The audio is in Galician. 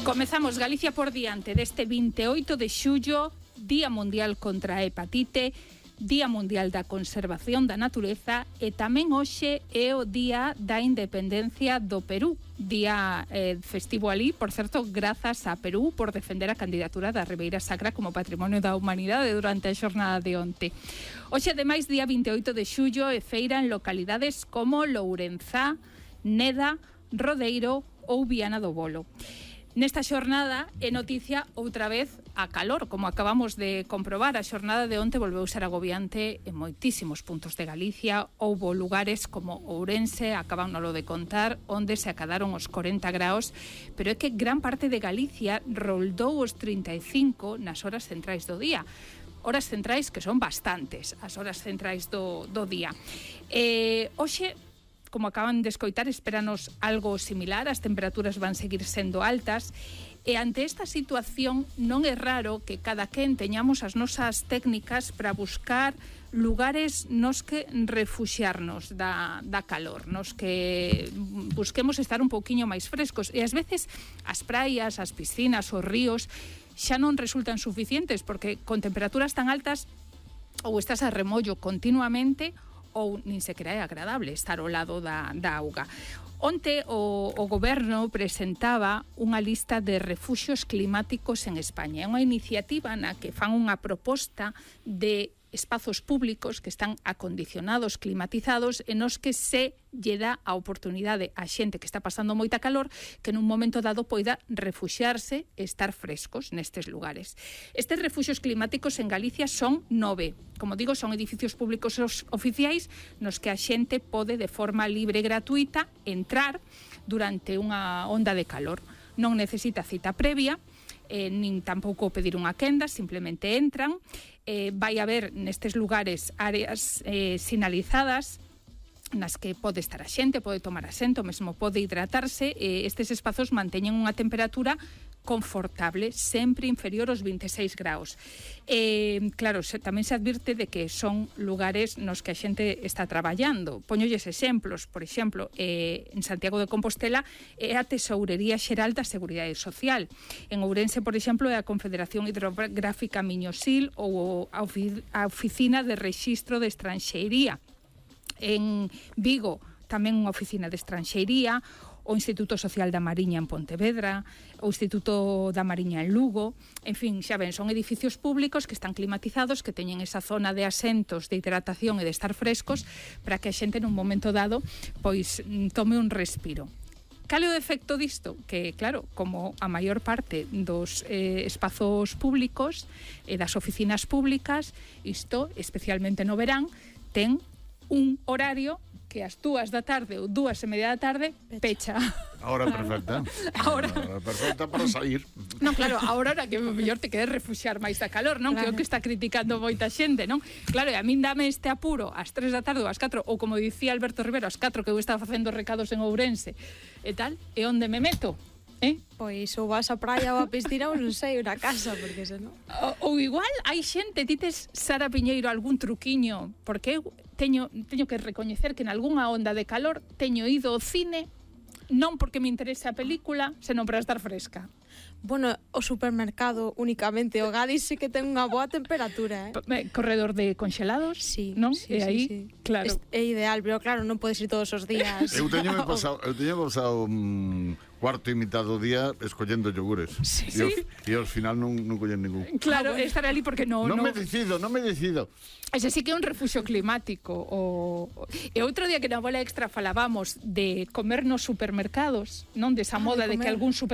Comezamos Galicia por diante deste 28 de xullo, Día Mundial contra a Hepatite, Día Mundial da Conservación da Natureza e tamén hoxe é o Día da Independencia do Perú. Día festivo ali, por certo, grazas a Perú por defender a candidatura da Ribeira Sacra como Patrimonio da Humanidade durante a xornada de onte. Hoxe, ademais, día 28 de xullo, é feira en localidades como Lourenzá, Neda, Rodeiro ou Viana do Bolo. Nesta xornada é noticia outra vez a calor, como acabamos de comprobar. A xornada de onte volveu ser agobiante en moitísimos puntos de Galicia. Houbo lugares como Ourense, acabámoslo de contar, onde se acadaron os 40 graus, pero é que gran parte de Galicia roldou os 35 nas horas centrais do día. Horas centrais que son bastantes, as horas centrais do día. Hoxe, como acaban de escoitar, espéranos algo similar, as temperaturas van seguir sendo altas, e ante esta situación non é raro que cada quen teñamos as nosas técnicas para buscar lugares nos que refuxiarnos da calor, nos que busquemos estar un pouquiño máis frescos, e ás veces as praias, as piscinas, os ríos xa non resultan suficientes, porque con temperaturas tan altas ou estás a remollo continuamente ou nin sequera é agradable estar ao lado da auga. Onte o goberno presentaba unha lista de refuxios climáticos en España. É unha iniciativa na que fan unha proposta de espazos públicos que están acondicionados, climatizados, e nos que se lle dá a oportunidade a xente que está pasando moita calor que nun momento dado poida refuxiarse e estar frescos nestes lugares. Estes refuxios climáticos en Galicia son 9. Como digo, son edificios públicos oficiais nos que a xente pode de forma libre e gratuita entrar durante unha onda de calor. Non necesita cita previa, nin tampouco pedir unha quenda, simplemente entran. Vai haber nestes lugares áreas sinalizadas nas que pode estar a xente, pode tomar asento, mesmo pode hidratarse. Estes espazos manteñen unha temperatura confortable, sempre inferior aos 26 graus. Claro, tamén se advirte de que son lugares nos que a xente está traballando. Poñolles exemplos, por exemplo, en Santiago de Compostela é a Tesourería Xeral da Seguridade Social. En Ourense, por exemplo, é a Confederación Hidrográfica Miñosil ou a Oficina de Rexistro de Estranxeiría. En Vigo, tamén unha oficina de estranxeiría, o Instituto Social da Mariña en Pontevedra, o Instituto da Mariña en Lugo. En fin, xa ven, son edificios públicos que están climatizados, que teñen esa zona de asentos, de hidratación e de estar frescos para que a xente nun momento dado pois tome un respiro. Cal é o efecto disto? Que, claro, como a maior parte dos espazos públicos e das oficinas públicas, isto, especialmente no verán, ten un horario que ás 2 da tarde ou 2:30 da tarde pecha. A hora perfecta. A hora perfecta para sair. Non, claro, a hora que mellor te queres refuxiar máis da calor, non? Claro. Que é o que está criticando moita xente, non? Claro, e a min dame este apuro ás 3 da tarde ou ás 4, ou como dicía Alberto Rivero, ás 4 que eu estaba facendo recados en Ourense e tal, e onde me meto? Pois ou vas á praia ou á piscina ou non sei, na casa, porque senón... Ou igual hai xente, tites, Sara Piñeiro, algún truquiño, porque eu teño que recoñecer que en algunha onda de calor teño ido ao cine non porque me interese a película, senón para estar fresca. Bueno, o supermercado únicamente, o Gadis sí que ten unha boa temperatura, Corredor de congelados, sí, non? Sí, e aí, sí. Claro. É ideal, pero claro, non podes ir todos os días. Eu teño pasado cuarto e mitad do día escollendo yogures. Sí. E ao final non collen ningún. Claro, estar ali porque non me decido. Ese sí que é un refuxio climático. E outro día que na Bola Extra falábamos de comer nos supermercados, non? Desa moda de que algún